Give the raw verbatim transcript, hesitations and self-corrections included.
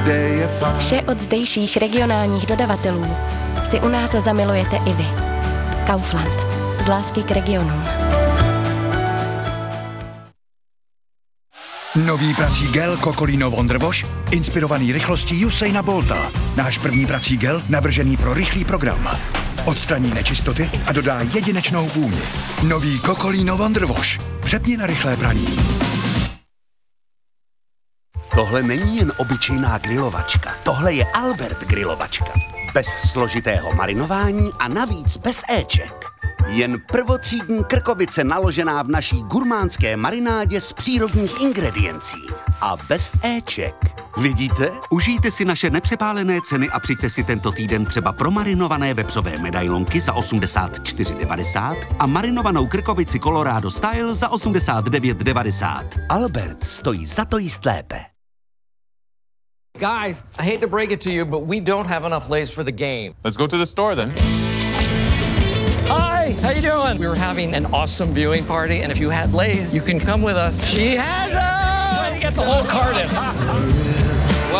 kde je fakt. Vše od zdejších regionálních dodavatelů si u nás zamilujete i vy. Kaufland. Z lásky k regionům. Nový prací gel Cocolino Wonder Wash, inspirovaný rychlostí Usaina Bolta. Náš první prací gel, navržený pro rychlý program. Odstraní nečistoty a dodá jedinečnou vůni. Nový Cocolino Wonder Wash. Přepni na rychlé praní. Tohle není jen obyčejná grilovačka. Tohle je Albert grilovačka. Bez složitého marinování a navíc bez éček. Jen prvotřídní krkovice naložená v naší gurmánské marinádě z přírodních ingrediencí. A bez éček. Vidíte? Užijte si naše nepřepálené ceny a přijďte si tento týden třeba promarinované vepřové medailonky za osmdesát čtyři devadesát a marinovanou krkovici Colorado Style za osmdesát devět devadesát. Albert stojí za to jíst lépe. Guys, I hate to break it to you, but we don't have enough Lay's for the game. Let's go to the store then. Hi, how you doing? We were having an awesome viewing party, and if you had Lay's, you can come with us. She has them! You get the whole carton.